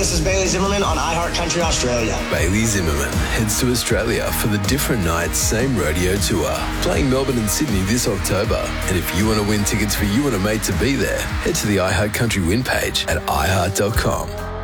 This is Bailey Zimmerman on iHeart Country Australia. Bailey Zimmerman heads to Australia for the Different Nights Same Radio Tour, playing Melbourne and Sydney this October. And if you want to win tickets for you and a mate to be there, head to the iHeart Country Win page at iHeart.com.